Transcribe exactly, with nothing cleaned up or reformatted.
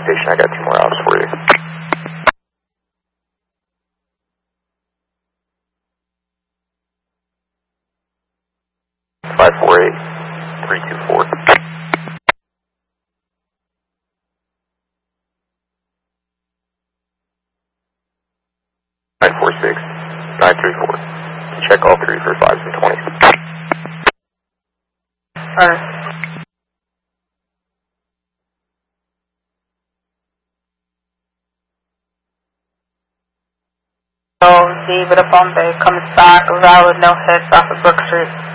station. I got two more hours for you. five four eight, three two four. nine four six, nine three four. Check all three for fives and twenties. Alright. So, David up on Bay comes back, valid, no hits off of Brook Street.